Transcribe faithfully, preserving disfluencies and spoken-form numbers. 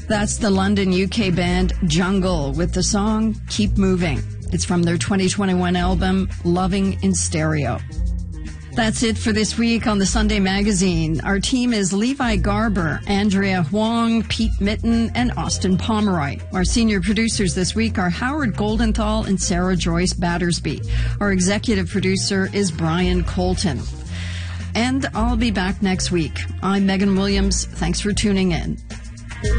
That's the London, U K band Jungle with the song Keep Moving. It's from their twenty twenty-one album, Loving in Stereo. That's it for this week on the Sunday Magazine. Our team is Levi Garber, Andrea Huang, Pete Mitten, and Austin Pomeroy. Our senior producers this week are Howard Goldenthal and Sarah Joyce Battersby. Our executive producer is Brian Colton. And I'll be back next week. I'm Megan Williams. Thanks for tuning in.